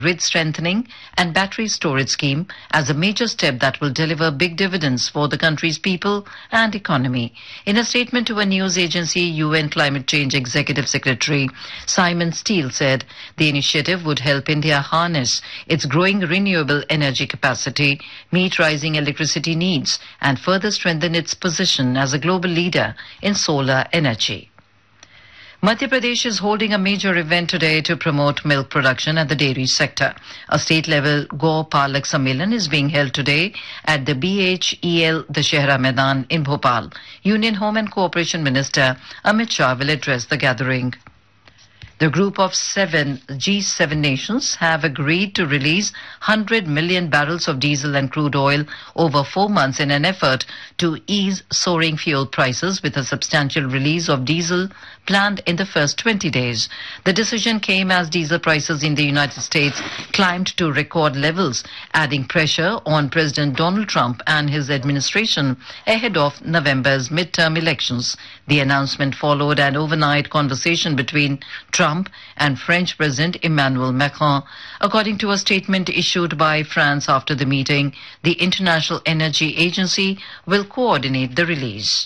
grid strengthening and battery storage scheme as a major step that will deliver big dividends for the country's people and economy. In a statement to a news agency, UN Climate Change Executive Secretary Simon Steele said the initiative would help India harness its growing renewable energy capacity, meet rising electricity needs, and further strengthen its position as a global leader in solar energy. Madhya Pradesh is holding a major event today to promote milk production at the dairy sector. A state-level Go Palak Sammelan is being held today at the BHEL Dashehra Maidan in Bhopal. Union Home and Cooperation Minister Amit Shah will address the gathering. The group of G7 nations have agreed to release 100 million barrels of diesel and crude oil over 4 months in an effort to ease soaring fuel prices, with a substantial release of diesel planned in the first 20 days. The decision came as diesel prices in the United States climbed to record levels, adding pressure on President Donald Trump and his administration ahead of November's midterm elections. The announcement followed an overnight conversation between Trump and French President Emmanuel Macron. According to a statement issued by France after the meeting, the International Energy Agency will coordinate the release.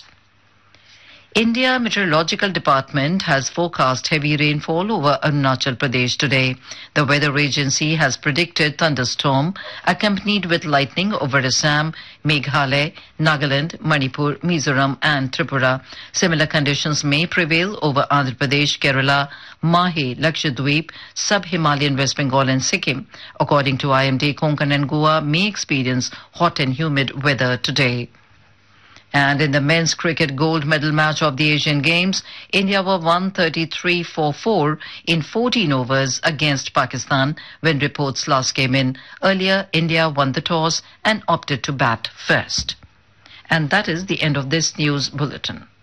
India Meteorological Department has forecast heavy rainfall over Arunachal Pradesh today. The weather agency has predicted thunderstorm accompanied with lightning over Assam, Meghalaya, Nagaland, Manipur, Mizoram and Tripura. Similar conditions may prevail over Andhra Pradesh, Kerala, Mahe, Lakshadweep, Sub-Himalayan West Bengal and Sikkim. According to IMD, Konkan and Goa may experience hot and humid weather today. And in the men's cricket gold medal match of the Asian Games, India were 133 for 4 in 14 overs against Pakistan when reports last came in. Earlier, India won the toss and opted to bat first. And that is the end of this news bulletin.